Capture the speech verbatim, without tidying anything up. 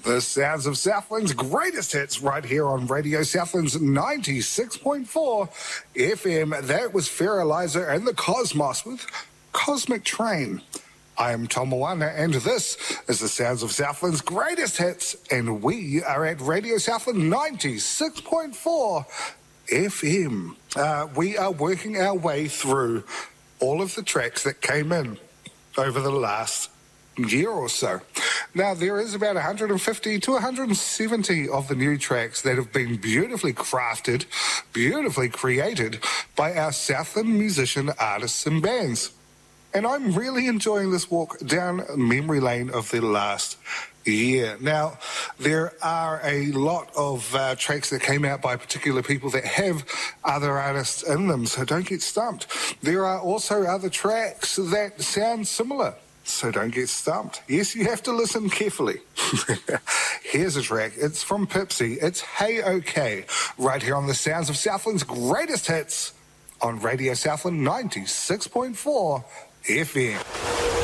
The sounds of Southland's greatest hits right here on Radio Southland's ninety-six point four F M. That was Farrah Eliza and the Cosmos with Cosmic Train. I am Tom Moana, and this is the sounds of Southland's greatest hits, and we are at Radio Southland ninety-six point four F M. Uh, we are working our way through all of the tracks that came in over the last year or so. Now, there is about one hundred fifty to one hundred seventy of the new tracks that have been beautifully crafted, beautifully created by our Southland musician, artists and bands. And I'm really enjoying this walk down memory lane of the last year. Now, there are a lot of uh, tracks that came out by particular people that have other artists in them, so don't get stumped. There are also other tracks that sound similar, so don't get stumped. Yes, you have to listen carefully. Here's a track. It's from Pipsy. It's Hey OK, right here on the sounds of Southland's greatest hits on Radio Southland ninety-six point four F M.